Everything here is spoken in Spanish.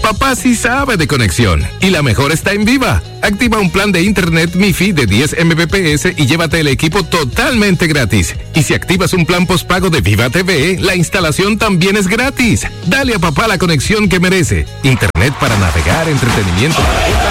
Papá sí sabe de conexión y la mejor está en Viva. Activa un plan de internet MiFi de 10 Mbps y llévate el equipo totalmente gratis. Y si activas un plan postpago de Viva TV, la instalación también es gratis. Dale a papá la conexión que merece. Internet para navegar, entretenimiento.